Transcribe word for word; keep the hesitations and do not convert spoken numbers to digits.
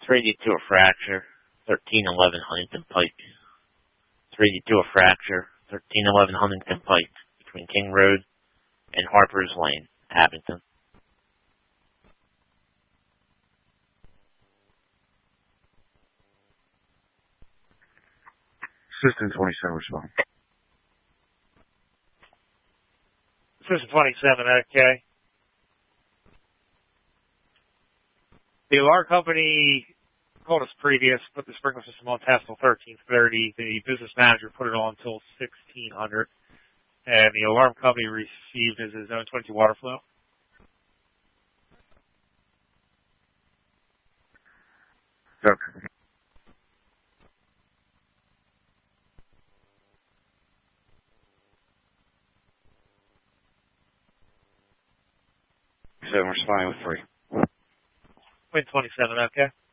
three eighty-two a fracture, thirteen eleven Huntington Pike. three eighty-two a fracture, thirteen eleven Huntington Pike, between King Road and Harper's Lane, Abington. System twenty-seven, respond. System twenty-seven, okay. The alarm company called us previous, put the sprinkler system on task until thirteen thirty. The business manager put it on until sixteen hundred. And the alarm company received as his own twenty water flow. Okay. Seven, responding with three. Wind twenty-seven, okay.